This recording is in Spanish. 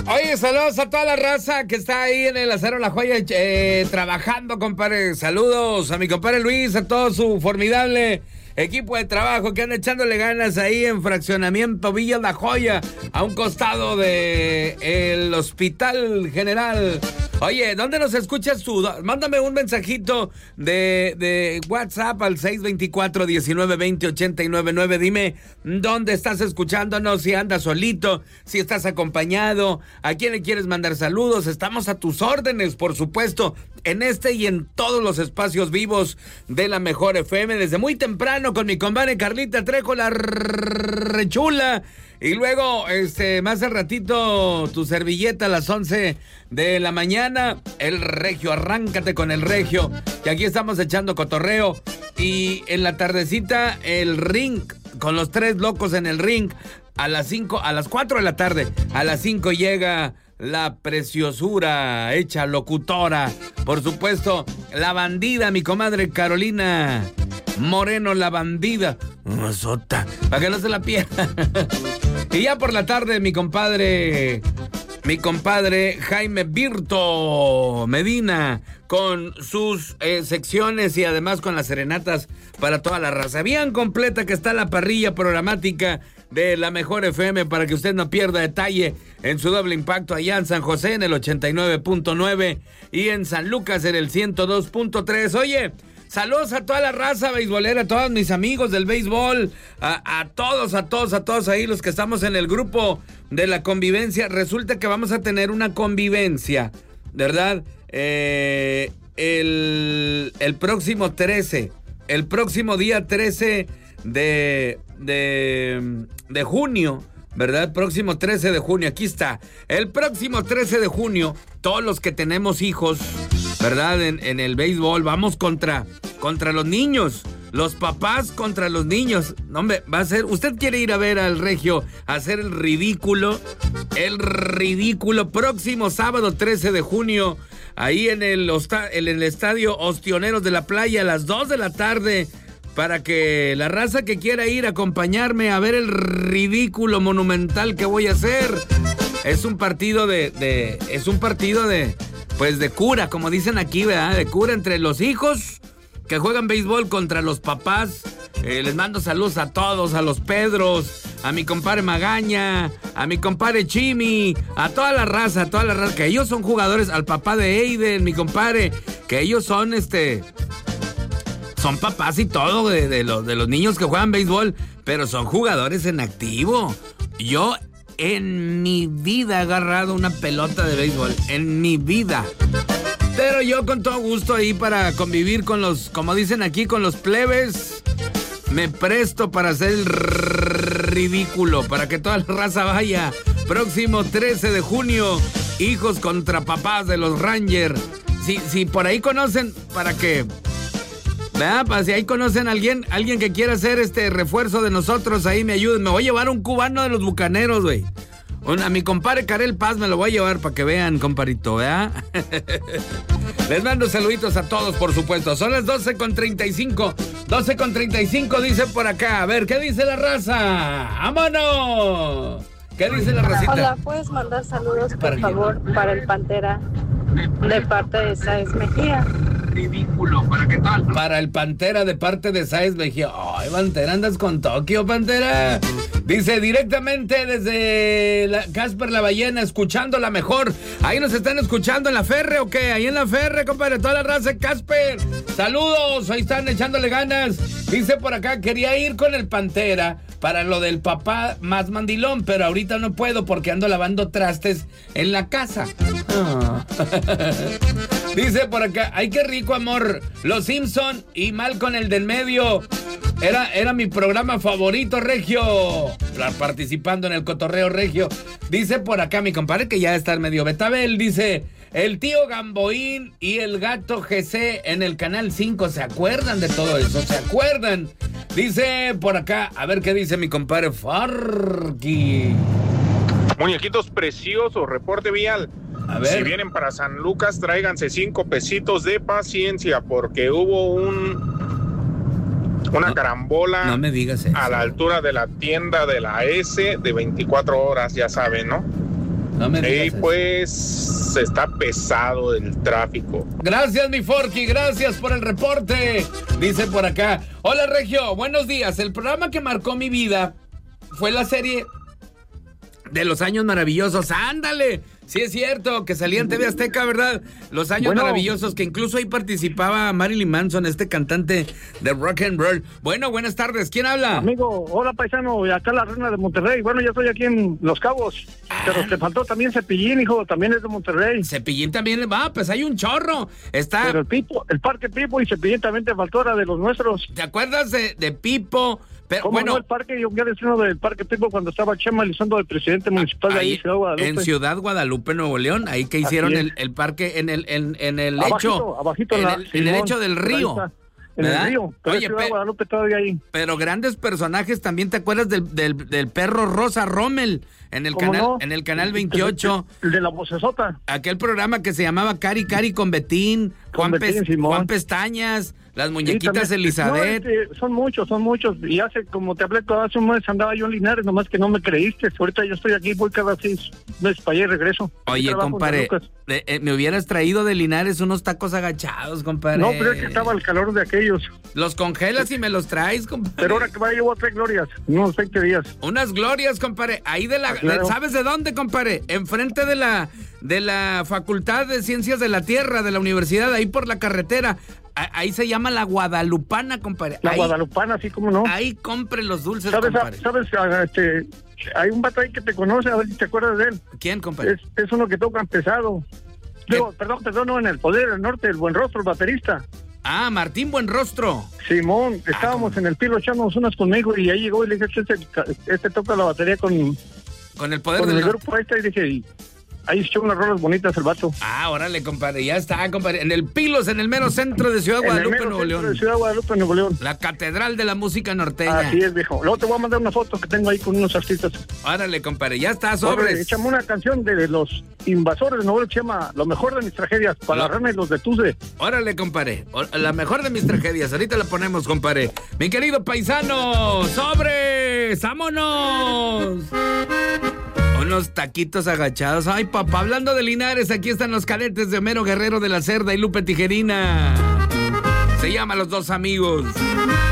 Oye, saludos a toda la raza que está ahí en el Acero La Joya trabajando, compadre. Saludos a mi compadre Luis, a todo su formidable equipo de trabajo que anda echándole ganas ahí en Fraccionamiento Villa La Joya, a un costado de el Hospital General. Oye, ¿dónde nos escuchas tú? Mándame un mensajito de WhatsApp al 624-1920-899. Dime dónde estás escuchándonos, si andas solito, si estás acompañado, a quién le quieres mandar saludos. Estamos a tus órdenes, por supuesto, en este y en todos los espacios vivos de la Mejor FM, desde muy temprano con mi compadre Carlita Trejo, la rechula. Y luego, más al ratito, tu servilleta a las 11 de la mañana. El Regio, arráncate con el Regio, que aquí estamos echando cotorreo. Y en la tardecita, el Ring, con los tres locos en el Ring. A las 4 de la tarde. A las 5 llega la preciosura hecha locutora. Por supuesto, la bandida, mi comadre Carolina Moreno, la bandida. Sota, para que no se la pierda. Y ya por la tarde, mi compadre Jaime Virto Medina, con sus secciones y además con las serenatas para toda la raza. Bien completa que está la parrilla programática de la Mejor FM, para que usted no pierda detalle en su doble impacto allá en San José en el 89.9 y en San Lucas en el 102.3. Oye, saludos a toda la raza beisbolera, a todos mis amigos del béisbol, a todos ahí los que estamos en el grupo de la convivencia. Resulta que vamos a tener una convivencia, ¿verdad? El próximo día 13 de junio, ¿verdad? Próximo 13 de junio, aquí está. El próximo 13 de junio, todos los que tenemos hijos, ¿verdad? En el béisbol, vamos contra los niños. Los papás contra los niños. No, hombre, va a ser... ¿Usted quiere ir a ver al Regio hacer el ridículo? El ridículo. Próximo sábado 13 de junio, ahí en el estadio Ostioneros de la Playa, a las 2 de la tarde, para que la raza que quiera ir a acompañarme a ver el ridículo monumental que voy a hacer. Es un partido de cura, como dicen aquí, ¿verdad? De cura entre los hijos que juegan béisbol contra los papás. Les mando saludos a todos, a los Pedros, a mi compadre Magaña, a mi compadre Chimi, a toda la raza, que ellos son jugadores, al papá de Eiden, mi compadre, que ellos son son papás y todo de los niños que juegan béisbol, pero son jugadores en activo. Yo en mi vida he agarrado una pelota de béisbol, en mi vida. Pero yo con todo gusto ahí para convivir con los, como dicen aquí, con los plebes, me presto para hacer el ridículo, para que toda la raza vaya. Próximo 13 de junio, hijos contra papás de los Rangers. Si por ahí conocen, para que... ¿verdad? Para si ahí conocen a alguien que quiera hacer refuerzo de nosotros, ahí me ayuden. Me voy a llevar un cubano de los Bucaneros, güey. A mi compadre Karel Paz me lo voy a llevar para que vean, comparito, ¿verdad? Les mando saluditos a todos, por supuesto. Son las 12:35. 12:35 dice por acá. A ver, ¿qué dice la raza? ¡Vámonos! ¿Qué dice la racita? Hola, ¿puedes mandar saludos, por favor, para el Pantera de parte de Sáez Mejía? Ridículo, ¿para qué tal? Para el Pantera de parte de Sáez Mejía. Ay, Pantera, andas con Tokio, Pantera. Dice directamente desde Casper La Ballena, escuchando la mejor. Ahí nos están escuchando en la Ferre, ¿o qué? Ahí en la Ferre, compadre, toda la raza de Casper. Saludos, ahí están echándole ganas. Dice por acá, quería ir con el Pantera para lo del papá más mandilón, pero ahorita no puedo porque ando lavando trastes en la casa. Oh. Dice por acá, ay, qué rico, amor. Los Simpson y Malcolm el del medio. Era mi programa favorito, Regio. Participando en el cotorreo, Regio. Dice por acá mi compadre, que ya está en medio Betabel, dice, el tío Gamboín y el gato GC en el Canal 5. ¿Se acuerdan de todo eso? ¿Se acuerdan? Dice por acá, a ver qué dice mi compadre Farky. Muñequitos preciosos, reporte vial. A ver. Si vienen para San Lucas, tráiganse 5 pesitos de paciencia, porque hubo una carambola, no me digas eso, a la altura de la tienda de la S de 24 horas, ya saben, ¿no? No me digas Y eso. pues está pesado el tráfico. Gracias, mi Forky, gracias por el reporte. Dice por acá, hola Regio, buenos días. El programa que marcó mi vida fue la serie de Los Años Maravillosos. ¡Ándale! Sí es cierto, que salía en TV Azteca, ¿verdad? Los Años Maravillosos, que incluso ahí participaba Marilyn Manson, este cantante de rock and roll. Bueno, buenas tardes, ¿quién habla? Amigo, hola paisano, acá la reina de Monterrey. Bueno, yo estoy aquí en Los Cabos, pero te faltó también Cepillín, hijo, también es de Monterrey. Cepillín también va, pues hay un chorro. Está. Pero el Parque Pipo y Cepillín también te faltó, era de los nuestros. ¿Te acuerdas de Pipo? Pero, ¿Cómo bueno, no? El parque, yo quiero decir uno del Parque Pipo cuando estaba Chema Elizondo de presidente municipal de ahí, Ciudad Guadalupe. En Ciudad Guadalupe, Nuevo León, ahí que hicieron el parque en el lecho. Abajito en el lecho del río. En ¿verdad? el río, pero Oye, Ciudad Guadalupe todavía ahí. Pero grandes personajes, también te acuerdas del perro Rosa Rommel en el canal, no? en el canal 28. El de la vocesota. Aquel programa que se llamaba Cari Cari con Betín, Juan Pestañas, las muñequitas Sí, Elizabeth. No, son muchos. Y hace, como te hablé, hace un mes andaba yo en Linares, nomás que no me creíste. Ahorita yo estoy aquí, voy cada 6 meses para allá y regreso. Oye, compadre, me hubieras traído de Linares unos tacos agachados, compadre. No, pero es que estaba el calor de aquellos. Los congelas y me los traes, compadre. Pero ahora que vaya, yo voy a traer glorias, unos 20 días. Unas glorias, compadre. Ahí claro. ¿Sabes de dónde, compadre? Enfrente de la Facultad de Ciencias de la Tierra, de la universidad, ahí por la carretera. Ahí se llama La Guadalupana, compadre. La Guadalupana, sí, cómo no. Ahí compre los dulces, ¿Sabes, compadre. Hay un vato ahí que te conoce, a ver si te acuerdas de él. ¿Quién, compadre? Es uno que toca pesado. Digo, perdón, no, en el Poder del Norte, el Buenrostro, el baterista. Ah, Martín Buenrostro. Simón, estábamos en el pilo echándonos unas conmigo y ahí llegó y le dije, este toca la batería con el Poder con del el Norte. grupo y dije, ahí echó unas rolas bonitas el vato. Ah, órale, compadre, ya está, compadre. En el Pilos, en el mero centro de Ciudad Guadalupe, Nuevo León. De Ciudad Guadalupe, Nuevo León. La catedral de la música norteña. Así es, viejo. Luego te voy a mandar una foto que tengo ahí con unos artistas. Órale, compadre, ya está, sobres. Échame una canción de los Invasores de Nuevo León que se llama Lo Mejor de Mis Tragedias, para la rana y los de Tuze. Órale, compadre, la mejor de mis tragedias. Ahorita la ponemos, compadre. Mi querido paisano, sobres, vámonos. Unos taquitos agachados. Ay, papá, hablando de Linares, aquí están los cadetes de Homero Guerrero de la Cerda y Lupe Tijerina. Se llama Los Dos Amigos.